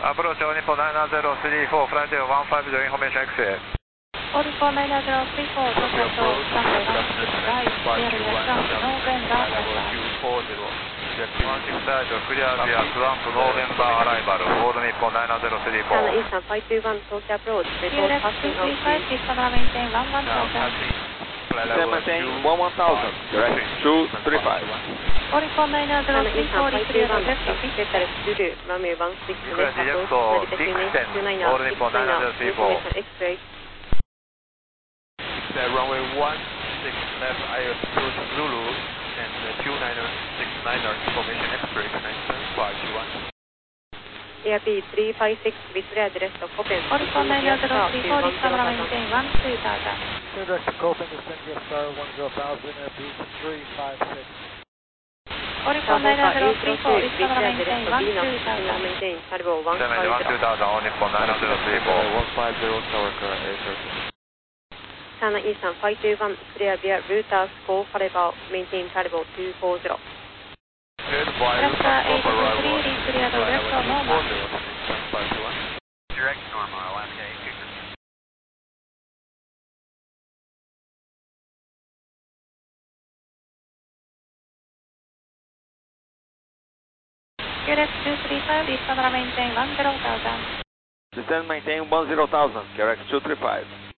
Approach all Nippon 99034, flight 150 information X-ray. All Nippon 99034, Tokyo approach, runway 16 right, clear left November, 16 clear via Swamp November arrival, All Nippon 99034. China Eastern 521, Tokyo approach, report passing of please maintain 11,000. Maintain 11,000, direct 235. All Nippon 99034, clear to left of Secretary Zulu, runway 16 left approach, Direct Narita All Nippon 99034. information X-ray. Runway 16 left, I approach Zulu, and 2969er information X-ray, 97521. ARP 356 with clear direct to Copen. All Nippon 99034, discover maintain 12,000. Direct to Copen, descend GFR 10,000, airbeat 356. All Nippon 99034, discover maintain 12,000. maintain Cargo 150. 12000, All Nippon 99034. 150 tower car, China Eastern 521, clear via Reuters, go Carnival, maintain Carnival 240. Delta 823, reach clear to left of normal. Direct normal, Alaska 823. QRX 235, discover maintain 10,000. Descend maintain 10,000, correct 235.